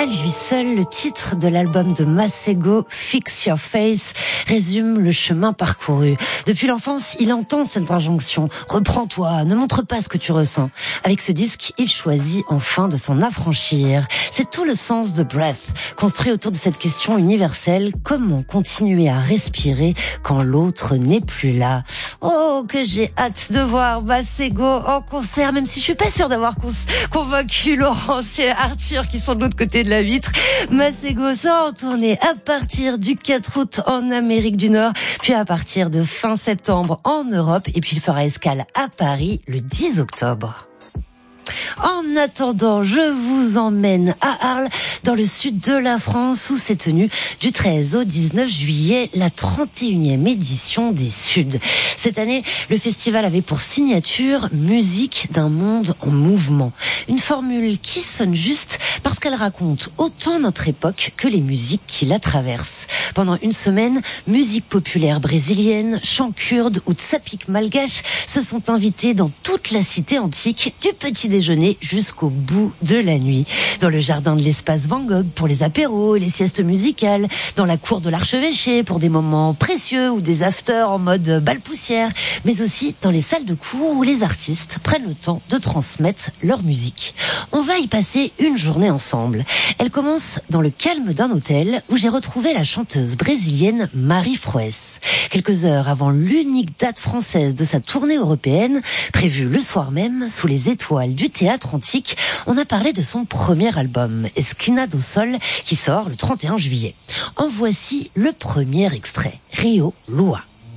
À lui seul, le titre de l'album de Masego, Fix Your Face, résume le chemin parcouru. Depuis l'enfance, il entend cette injonction. Reprends-toi, ne montre pas ce que tu ressens. Avec ce disque, il choisit enfin de s'en affranchir. C'est tout le sens de Breath, construit autour de cette question universelle. Comment continuer à respirer quand l'autre n'est plus là? Oh, que j'ai hâte de voir Masego en concert, même si je suis pas sûre d'avoir convaincu Laurence et Arthur qui sont de l'autre côté de la vitre. Masego sort en tournée à partir du 4 août en Amérique du Nord, puis à partir de fin septembre en Europe, et puis il fera escale à Paris le 10 octobre. En attendant, je vous emmène à Arles, dans le sud de la France, où s'est tenue du 13 au 19 juillet la 31e édition des Suds. Cette année, le festival avait pour signature Musique d'un monde en mouvement. Une formule qui sonne juste parce qu'elle raconte autant notre époque que les musiques qui la traversent. Pendant une semaine, musique populaire brésilienne, chants kurdes ou tsapik malgache se sont invités dans toute la cité antique, du petit déjeuner jusqu'au bout de la nuit. Dans le jardin de l'espace Van Gogh pour les apéros et les siestes musicales, dans la cour de l'archevêché pour des moments précieux ou des afters en mode bal poussière, mais aussi dans les salles de cours où les artistes prennent le temps de transmettre leur musique. On va y passer une journée ensemble. Elle commence dans le calme d'un hôtel où j'ai retrouvé la chanteuse brésilienne Marie Froes. Quelques heures avant l'unique date française de sa tournée européenne, prévue le soir même sous les étoiles du théâtre antique, on a parlé de son premier album, Esquina do Sol, qui sort le 31 juillet. En voici le premier extrait, Rio Lua.